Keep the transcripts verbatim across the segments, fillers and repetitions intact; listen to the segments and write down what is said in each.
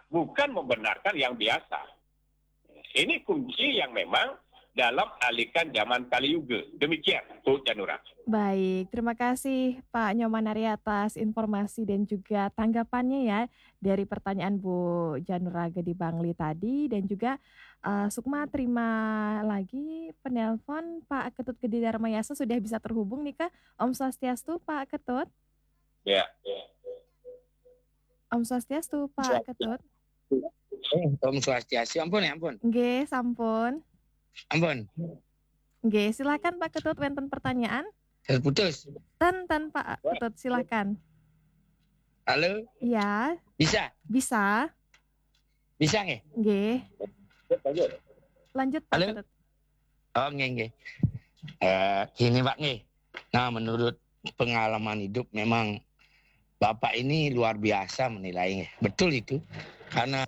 bukan membenarkan yang biasa. Ini kunci yang memang dalam alihkan zaman Kali Yuga. Demikian, Bu Janura. Baik, terima kasih Pak Nyoman Arya atas informasi dan juga tanggapannya ya dari pertanyaan Bu Janura Gedi Bangli tadi dan juga uh, Sukma terima lagi penelpon Pak Ketut Gede Darmayasa sudah bisa terhubung nih Kak. Om Swastiastu Pak Ketut. Ya. Om Swastiastu Pak Ketut. Om Swastiastu, ampun ya ampun. Nggih, sampun. Ampun. Nggih, silakan Pak Ketut wonten pertanyaan. Terputus. Ten ten Pak Ketut silakan. Halo? Iya. Bisa? Bisa. Bisa nggih? Nggih. Lanjut Pak Halo? Ketut. Oh nggih nggih. Eh gini Pak nggih. Nah, menurut pengalaman hidup memang Bapak ini luar biasa menilainya. Betul itu. Karena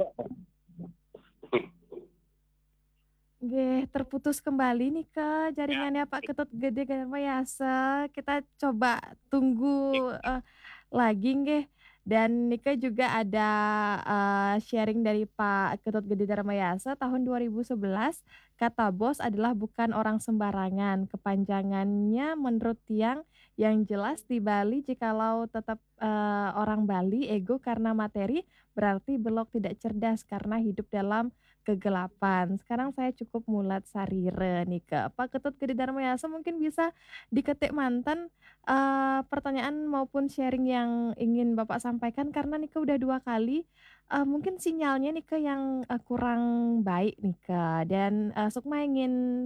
Nggih, terputus kembali nih ke jaringannya Pak Ketut Gede Darmayasa. Kita coba tunggu uh, lagi nggih. Dan Nika juga ada uh, sharing dari Pak Ketut Gede Darmayasa tahun dua ribu sebelas. Kata bos adalah bukan orang sembarangan. Kepanjangannya menurut Tiang yang jelas di Bali jikalau tetap uh, orang Bali ego karena materi berarti belok tidak cerdas karena hidup dalam kegelapan. Sekarang saya cukup mulat sarire nih ke Pak Ketut Gede Darmayasa mungkin bisa diketik mantan uh, pertanyaan maupun sharing yang ingin Bapak sampaikan karena Nika udah dua kali uh, mungkin sinyalnya Nika yang uh, kurang baik Nika dan uh, Sukma ingin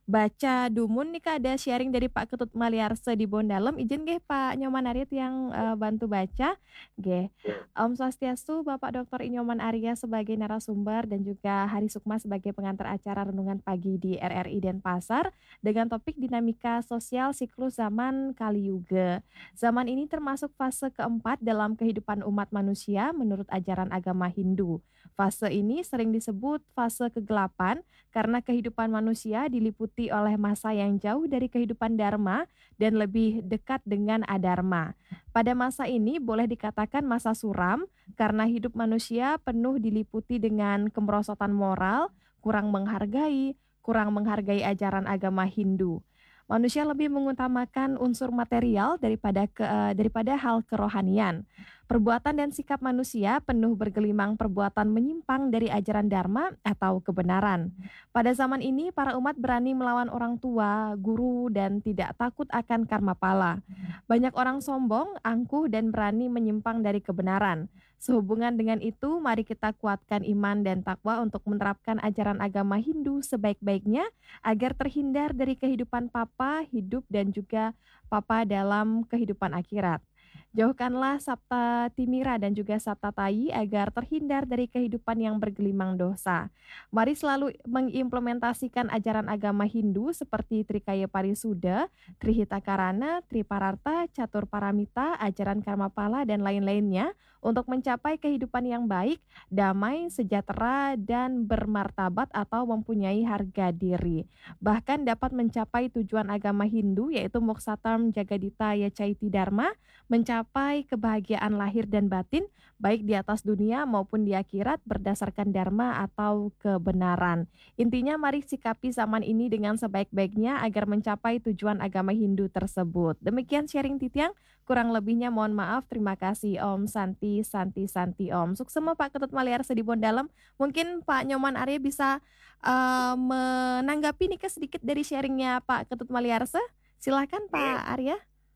baca Dumun nih ada sharing dari Pak Ketut Maliarse di Bondalem izin nggih Pak Nyoman Arya yang uh, bantu baca nggih. Om Swastiastu Bapak Doktor Inyoman Arya sebagai narasumber dan juga Hari Sukma sebagai pengantar acara renungan pagi di R R I Denpasar dengan topik dinamika sosial siklus zaman Kali Yuga. Zaman ini termasuk fase keempat dalam kehidupan umat manusia menurut ajaran agama Hindu. Fase ini sering disebut fase kegelapan karena kehidupan manusia diliputi oleh masa yang jauh dari kehidupan dharma dan lebih dekat dengan adharma. Pada masa ini boleh dikatakan masa suram karena hidup manusia penuh diliputi dengan kemerosotan moral, kurang menghargai, kurang menghargai ajaran agama Hindu. Manusia lebih mengutamakan unsur material daripada ke, uh, daripada hal kerohanian. Perbuatan dan sikap manusia penuh bergelimang perbuatan menyimpang dari ajaran dharma atau kebenaran. Pada zaman ini para umat berani melawan orang tua, guru dan tidak takut akan karma pala. Banyak orang sombong, angkuh dan berani menyimpang dari kebenaran. Sehubungan dengan itu, mari kita kuatkan iman dan takwa untuk menerapkan ajaran agama Hindu sebaik-baiknya agar terhindar dari kehidupan papa, hidup dan juga papa dalam kehidupan akhirat. Jauhkanlah sabta timira dan juga sabta tayi agar terhindar dari kehidupan yang bergelimang dosa. Mari selalu mengimplementasikan ajaran agama Hindu seperti Trikaya Parisuda, Trihitakarana, Tripararta, Catur Paramita, ajaran karma pala dan lain-lainnya untuk mencapai kehidupan yang baik, damai, sejahtera, dan bermartabat atau mempunyai harga diri. Bahkan dapat mencapai tujuan agama Hindu yaitu Moksatam Jagadita Yacaiti Dharma, mencapai kebahagiaan lahir dan batin baik di atas dunia maupun di akhirat berdasarkan dharma atau kebenaran. Intinya mari sikapi zaman ini dengan sebaik-baiknya agar mencapai tujuan agama Hindu tersebut. Demikian sharing Titiang, kurang lebihnya mohon maaf. Terima kasih Om Santi, Santi, Santi Om. Suksema Pak Ketut Maliarse di Bondalem. Mungkin Pak Nyoman Arya bisa uh, menanggapi nih ke sedikit dari sharingnya Pak Ketut Maliarse. Silakan Pak Arya.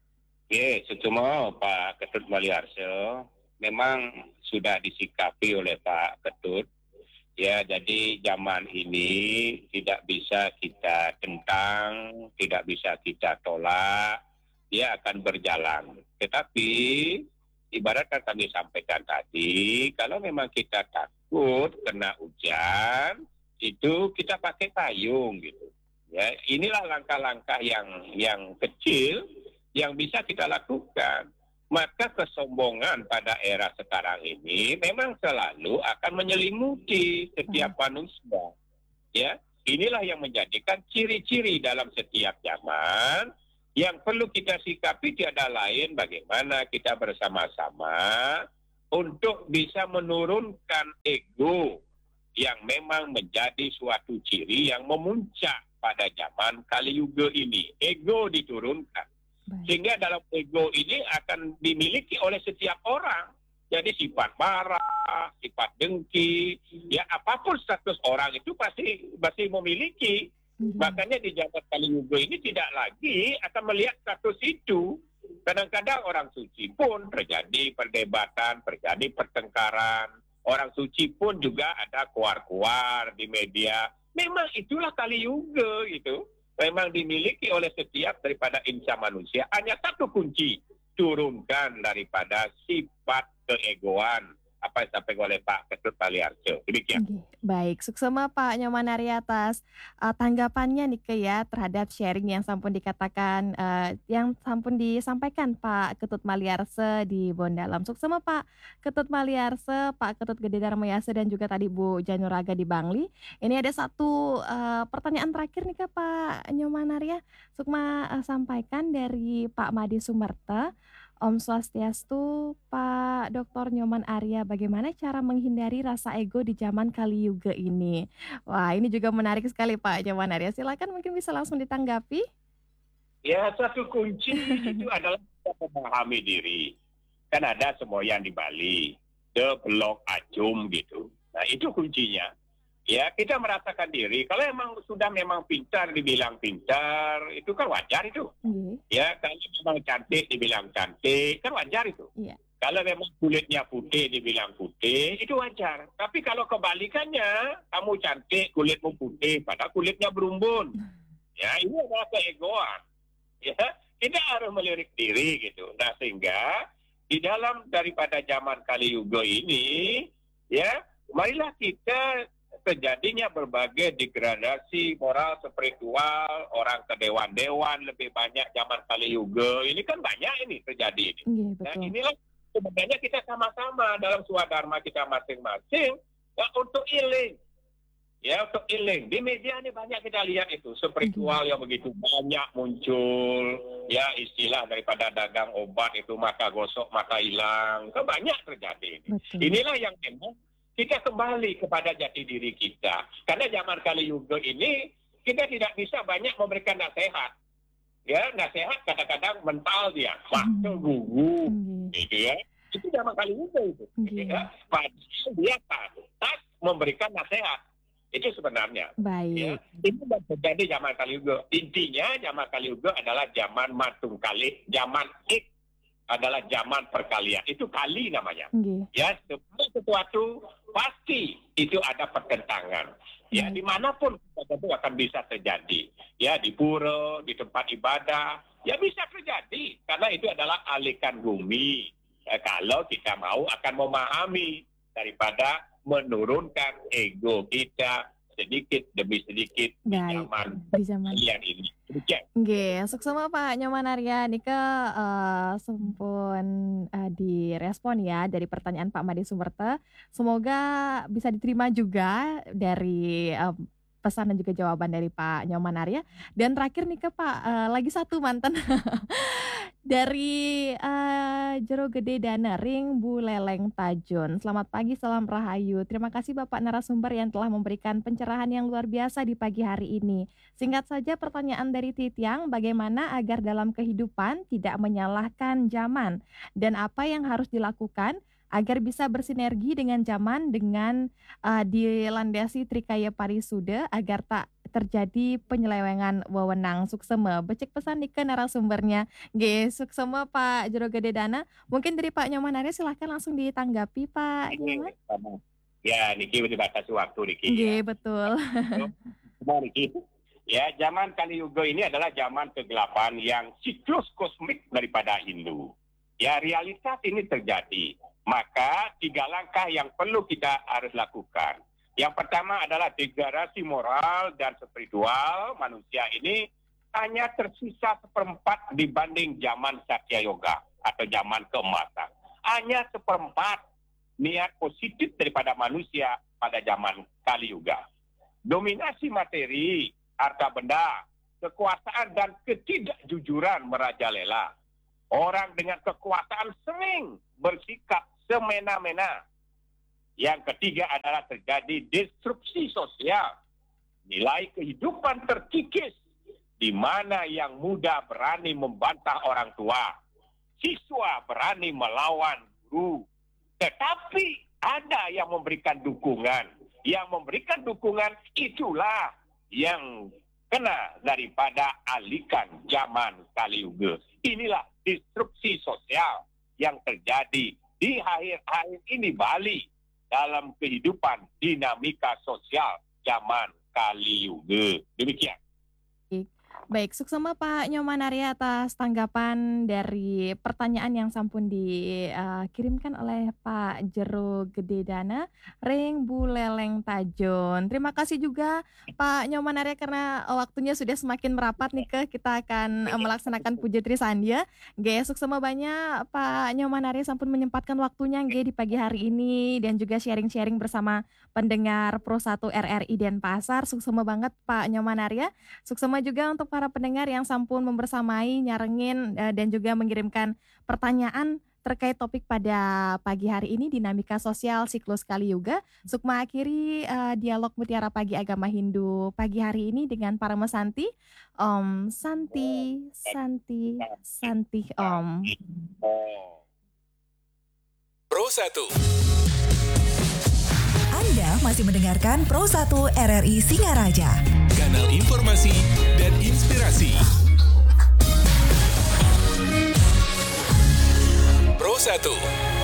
Oke, sesungguhnya Pak Ketut Maliarse memang sudah disikapi oleh Pak Ketut. Ya, jadi zaman ini tidak bisa kita tentang, tidak bisa kita tolak, dia akan berjalan. Tetapi, ibarat yang kami sampaikan tadi, kalau memang kita takut kena hujan, itu kita pakai payung gitu. Ya, inilah langkah-langkah yang yang kecil yang bisa kita lakukan. Maka kesombongan pada era sekarang ini memang selalu akan menyelimuti setiap manusia. Ya, inilah yang menjadikan ciri-ciri dalam setiap zaman yang perlu kita sikapi tiada lain bagaimana kita bersama-sama untuk bisa menurunkan ego yang memang menjadi suatu ciri yang memuncak pada zaman Kali Yuga ini. Ego diturunkan. Baik. Sehingga dalam ego ini akan dimiliki oleh setiap orang. Jadi sifat marah, sifat dengki, ya apapun status orang itu pasti pasti memiliki. Mhm. Makanya di zaman Kali Yuga ini tidak lagi akan melihat status itu. Kadang-kadang orang suci pun terjadi perdebatan, terjadi pertengkaran. Orang suci pun juga ada kuar-kuar di media. Memang itulah Kali Yuga gitu. Memang dimiliki oleh setiap daripada insan manusia. Hanya satu kunci, turunkan daripada sifat keegoan. Apa yang disampaikan oleh Pak Ketut Paliarso. Demikian. Oke, baik. Suksema Pak Nyoman Ari atas uh, tanggapannya nih ke ya terhadap sharing yang sampun dikatakan uh, yang sampun disampaikan Pak Ketut Maliarse di Bondalam. Suksema Pak Ketut Maliarse, Pak Ketut Gede Darmayase dan juga tadi Bu Januraga di Bangli. Ini ada satu uh, pertanyaan terakhir nih ke Pak Nyoman Ari ya. Sukma uh, sampaikan dari Pak Madi Sumerta. Om Swastiastu, Pak Doktor Nyoman Arya, bagaimana cara menghindari rasa ego di zaman Kali Yuga ini? Wah, ini juga menarik sekali Pak Nyoman Arya. Silakan mungkin bisa langsung ditanggapi. Ya, satu kunci itu adalah kita memahami diri. Kan ada semboyan di Bali, the blok acum gitu. Nah, itu kuncinya. Ya, kita merasakan diri. Kalau emang sudah memang pintar dibilang pintar, itu kan wajar itu. Iya. Ya, kalau memang cantik dibilang cantik, kan wajar itu. Iya. Kalau memang kulitnya putih dibilang putih, itu wajar. Tapi kalau kebalikannya, kamu cantik, kulitmu putih, padahal kulitnya berumbun. Ya, ini adalah keegoan. Ya, kita harus melirik diri gitu. Nah, sehingga di dalam daripada zaman Kali Yuga ini, ya, marilah kita terjadinya berbagai degradasi moral spiritual, orang ke dewan-dewan lebih banyak zaman Kali Yuga. Ini kan banyak ini terjadi ini. Iya, Nah, betul. inilah sebenarnya kita sama-sama dalam swadharma kita masing-masing ya, untuk healing. Ya, untuk healing. Di media ini banyak kita lihat itu spiritual yang begitu banyak muncul. Ya, istilah daripada dagang obat itu maka gosok maka hilang. Kan banyak terjadi ini. Betul. Inilah yang memang kita kembali kepada jati diri kita. Karena zaman Kali Yuga ini, kita tidak bisa banyak memberikan nasihat. Ya, nasihat kadang-kadang mental dia. Waktu gugu. Iya. Gitu ya. Itu zaman Kali Yuga itu. Iya. Ya. Padahal dia tak memberikan nasihat. Itu sebenarnya. Ya. Baik. Itu yang terjadi zaman Kali Yuga. Intinya zaman Kali Yuga adalah zaman matung kali, zaman ik adalah zaman perkalian. Itu kali namanya. Iya. Ya, sesuatu pasti itu ada pertentangan. Ya, Baik. dimanapun itu akan bisa terjadi. Ya, di pura, di tempat ibadah, ya bisa terjadi. Karena itu adalah alikan bumi. Ya, kalau kita mau akan memahami daripada menurunkan ego kita sedikit demi sedikit di Baik. zaman Di zaman kalian ini. Demikian. Nggih, suksema Pak Nyoman Arya nika eh, sampun eh, direspon ya dari pertanyaan Pak Made Sumerta. Semoga bisa diterima juga dari eh, pesan dan juga jawaban dari Pak Nyoman Arya. Dan terakhir nih ke Pak, eh, lagi satu mantan dari eh, Jero Gede Danering Bu Leleng Tajun. Selamat pagi, salam rahayu. Terima kasih Bapak narasumber yang telah memberikan pencerahan yang luar biasa di pagi hari ini. Singkat saja pertanyaan dari Titiang, bagaimana agar dalam kehidupan tidak menyalahkan zaman dan apa yang harus dilakukan agar bisa bersinergi dengan zaman dengan uh, dilandasi Trikaya Parisuda agar tak terjadi penyelewengan wewenang. Suksema, becek pesan nih ke narasumbernya. Nggih, suksema Pak Jero Gede Dana. Mungkin dari Pak Nyoman Arya silahkan langsung ditanggapi Pak Nyoman. Ya, Niki dibatasi waktu Niki. Nggih, Ya. betul. Semua Niki. Ya, zaman Kali Yuga ini adalah zaman kegelapan yang siklus kosmik daripada Hindu. Ya, realitas ini terjadi. Maka tiga langkah yang perlu kita harus lakukan. Yang pertama adalah degradasi moral dan spiritual manusia ini hanya tersisa seperempat dibanding zaman Satya Yoga atau zaman keemasan. Hanya seperempat niat positif daripada manusia pada zaman Kali Yuga. Dominasi materi, harta benda, kekuasaan dan ketidakjujuran merajalela. Orang dengan kekuasaan sering bersikap semena-mena. Yang ketiga adalah terjadi disrupsi sosial. Nilai kehidupan terkikis, di mana yang muda berani membantah orang tua, siswa berani melawan guru. Tetapi ada yang memberikan dukungan. Yang memberikan dukungan itulah yang kena daripada alikan zaman Kaliuga. Inilah disrupsi sosial yang terjadi di akhir-akhir ini Bali dalam kehidupan dinamika sosial zaman Kaliuga. Demikian. Baik, suksema Pak Nyoman Arya atas tanggapan dari pertanyaan yang sampun dikirimkan oleh Pak Jero Gede Dana Ring Buleleng Tajon. Terima kasih juga Pak Nyoman Arya karena waktunya sudah semakin merapat nih ke kita akan uh, melaksanakan Puja Trisandia. Nggih, suksema banyak Pak Nyoman Arya sampun menyempatkan waktunya nggih di pagi hari ini dan juga sharing-sharing bersama pendengar Pro satu R R I Denpasar. Suksema banget Pak Nyoman Arya. Suksema juga untuk para pendengar yang sampun membersamai, nyarengin uh, dan juga mengirimkan pertanyaan terkait topik pada pagi hari ini, dinamika sosial siklus Kaliuga. Sukma akhiri uh, dialog Mutiara Pagi Agama Hindu pagi hari ini dengan para mesanti. Om Santi, Santi, Santi Om. Pro satu. Anda masih mendengarkan Pro satu R R I Singaraja. Kanal informasi dan inspirasi. Pro satu.